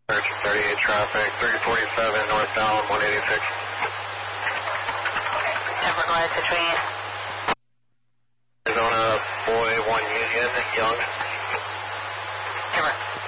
Search 38 traffic, 347 northbound, 186. Denver Glide between Arizona, Boy, 1 Union, Young. Denver.